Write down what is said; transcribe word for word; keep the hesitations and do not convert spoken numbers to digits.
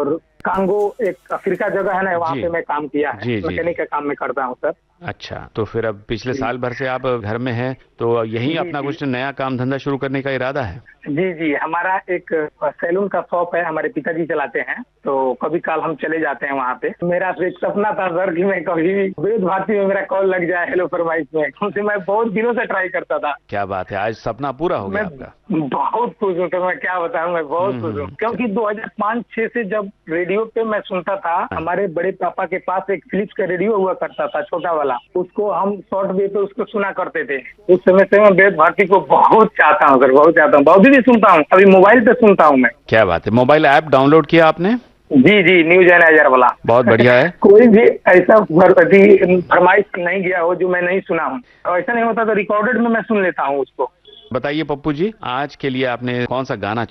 और कांगो एक अफ्रीका जगह है ना, वहाँ पे मैं काम किया है, मैकेनिक का काम मैं करता हूँ सर। अच्छा, तो फिर अब पिछले साल भर से आप घर में हैं, तो यहीं अपना कुछ नया काम धंधा शुरू करने का इरादा है? जी जी, हमारा एक सैलून का शॉप है, हमारे पिताजी चलाते हैं, तो कभी काल हम चले जाते हैं वहाँ पे। मेरा तो एक सपना था सर कि मैं कभी भी वेद भारती में मेरा कॉल लग जाए हेलो फरमाइश में, उनसे मैं बहुत दिनों से ट्राई करता था। क्या बात है, आज सपना पूरा हो गया आपका। बहुत खुश हूँ, तो मैं क्या बताऊँ, मैं बहुत खुश हूँ, क्योंकि दो हज़ार पाँच छह से जब रेडियो पे मैं सुनता था, हमारे बड़े पापा के पास एक फिलिप्स का रेडियो हुआ करता था, छोटा वाला, उसको हम शॉर्ट वेव पे उसको सुना करते थे। उस समय से मैं वेद भारती को बहुत चाहता हूँ सर, बहुत चाहता हूँ, बहुत भी सुनता हूँ, अभी मोबाइल पे सुनता हूँ मैं। क्या बात है, मोबाइल ऐप डाउनलोड किया आपने? जी जी, न्यूज एनालाइजर वाला। बहुत बढ़िया है। कोई भी ऐसा फरमाइश नहीं गया हो जो मैं नहीं सुना हूँ, और ऐसा नहीं होता तो रिकॉर्डेड में मैं सुन लेता हूँ उसको। बताइए पप्पू जी, आज के लिए आपने कौन सा गाना